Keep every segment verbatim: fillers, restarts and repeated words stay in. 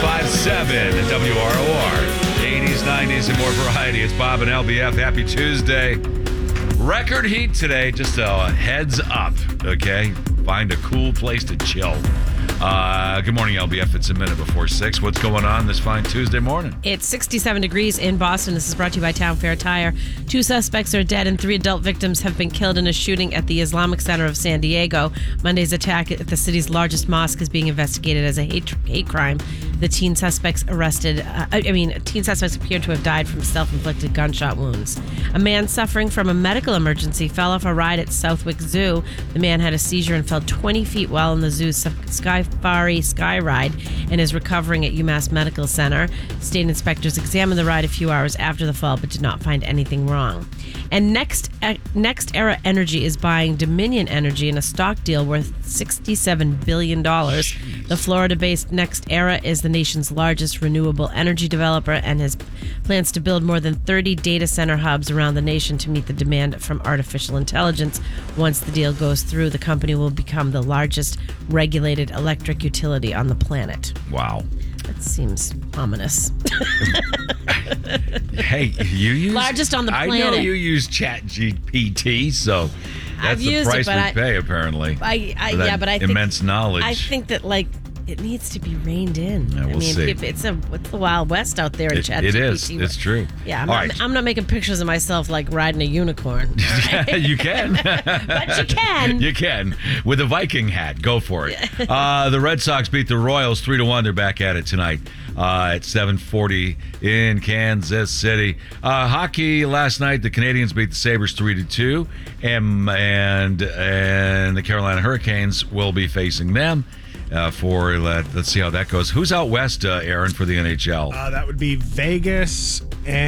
five seven W R O R. eighties, nineties, and more variety. It's Bob and L B F. Happy Tuesday. Record heat today. Just a heads up, okay? Find a cool place to chill. Uh, good morning, L B F. It's a minute before six. What's going on this fine Tuesday morning? It's sixty-seven degrees in Boston. This is brought to you by Town Fair Tire. Two suspects are dead and three adult victims have been killed in a shooting at the Islamic Center of San Diego. Monday's attack at the city's largest mosque is being investigated as a hate, hate crime. The teen suspects arrested, uh, I mean, teen suspects appear to have died from self-inflicted gunshot wounds. A man suffering from a medical emergency fell off a ride at Southwick Zoo. The man had a seizure and fell twenty feet while in the zoo's Safari Sky Ride and is recovering at UMass Medical Center. State inspectors examined the ride a few hours after the fall but did not find anything wrong. And Next Next Era Energy is buying Dominion Energy in a stock deal worth sixty-seven billion dollars. The Florida-based Next Era is the nation's largest renewable energy developer and has plans to build more than thirty data center hubs around the nation to meet the demand from artificial intelligence. Once the deal goes through, the company will become the largest regulated electric utility on the planet. Wow. That seems ominous. Hey, you use... Largest on the I planet. know you use Chat G P T, so that's I've the used price it, but we I, pay, apparently. I, I for that yeah, but I think immense knowledge. I think that like it needs to be reined in. Yeah, we'll I mean, see. if it's a what's the Wild West out there in It, Chat it G P T. is. It's true. Yeah, I'm All not, right. I'm not making pictures of myself like riding a unicorn. You can. But you can. You can. With a Viking hat. Go for it. Uh, the Red Sox beat the Royals three to one. They're back at it tonight uh, at seven forty in Kansas City. Uh, hockey last night, the Canadians beat the Sabres three to two. And, and, and the Carolina Hurricanes will be facing them. Uh, for let, let's see how that goes. Who's out west, uh, Aaron, for the N H L? Uh, that would be Vegas,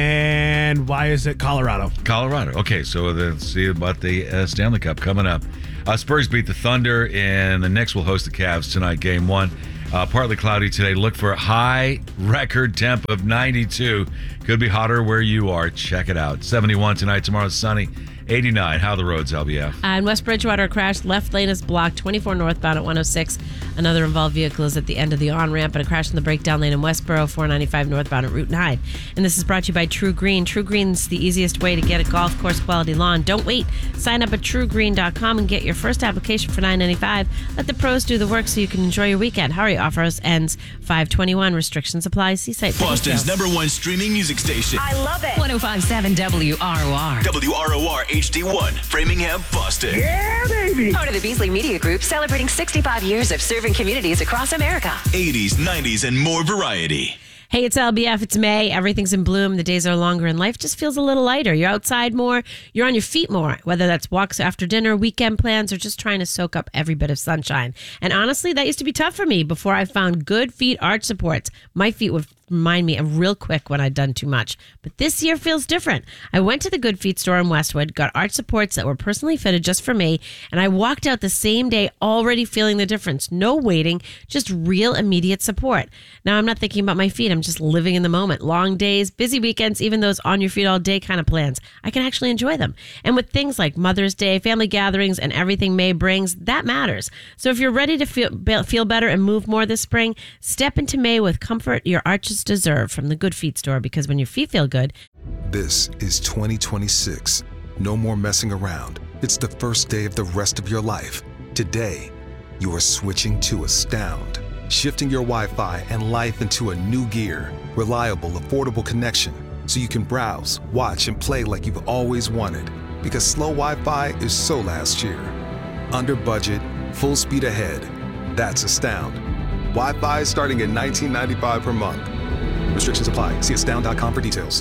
and why is it Colorado? Colorado. Okay, so let's see about the uh, Stanley Cup coming up. Uh, Spurs beat the Thunder, and the Knicks will host the Cavs tonight, game one. Uh, partly cloudy today. Look for a high record temp of ninety-two. Could be hotter where you are. Check it out. seventy-one tonight. Tomorrow sunny. eighty-nine. How are the roads, L B F? Uh, in West Bridgewater, a crash. Left lane is blocked. twenty-four northbound at one oh six. Another involved vehicle is at the end of the on-ramp, and a crash in the breakdown lane in Westboro, four ninety-five northbound at Route nine. And this is brought to you by True Green. True Green's the easiest way to get a golf course quality lawn. Don't wait. Sign up at true green dot com and get your first application for nine ninety-five. Let the pros do the work so you can enjoy your weekend. Hurry, offer ends five twenty-one. Restrictions apply. See site for Boston's details. number one streaming music station. I love it. one oh five point seven W R O R. W R O R H D one, Framingham, Boston. Yeah, baby. Part of the Beasley Media Group, celebrating sixty-five years of serving communities across America. eighties, nineties, and more variety. Hey, it's L B F. It's May. Everything's in bloom. The days are longer and life just feels a little lighter. You're outside more. You're on your feet more, whether that's walks after dinner, weekend plans, or just trying to soak up every bit of sunshine. And honestly, that used to be tough for me before I found Good Feet arch supports. My feet would remind me of real quick when I'd done too much. But this year feels different. I went to the Good Feet store in Westwood, got arch supports that were personally fitted just for me, and I walked out the same day already feeling the difference. No waiting, just real immediate support. Now I'm not thinking about my feet. I'm just living in the moment. Long days, busy weekends, even those on your feet all day kind of plans. I can actually enjoy them. And with things like Mother's Day, family gatherings, and everything May brings, that matters. So if you're ready to feel, feel better and move more this spring, step into May with comfort your arches deserve from the Good Feet store, because when your feet feel good. This is twenty twenty-six. No more messing around. It's the first day of the rest of your life. Today, you are switching to Astound, shifting your Wi-Fi and life into a new gear. Reliable, affordable connection, so you can browse, watch, and play like you've always wanted. Because slow Wi-Fi is so last year. Under budget, full speed ahead. That's Astound. Wi-Fi starting at nineteen ninety-five per month. Restrictions apply. See astound dot com for details.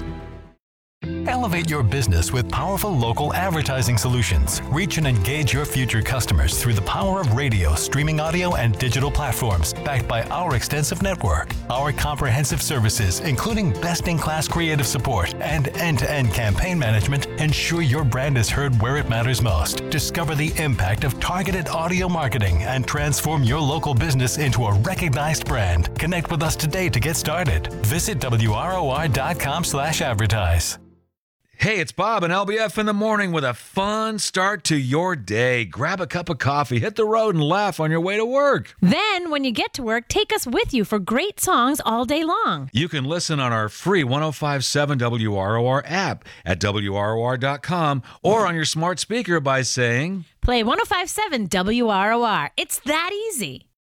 Elevate your business with powerful local advertising solutions. Reach and engage your future customers through the power of radio, streaming audio, and digital platforms, backed by our extensive network. Our comprehensive services, including best-in-class creative support and end-to-end campaign management, ensure your brand is heard where it matters most. Discover the impact of targeted audio marketing and transform your local business into a recognized brand. Connect with us today to get started. Visit W R O R dot com slash advertise. Hey, it's Bob and L B F in the morning with a fun start to your day. Grab a cup of coffee, hit the road, and laugh on your way to work. Then, when you get to work, take us with you for great songs all day long. You can listen on our free one oh five point seven W R O R app at W R O R dot com or on your smart speaker by saying, Play one oh five point seven W R O R. It's that easy.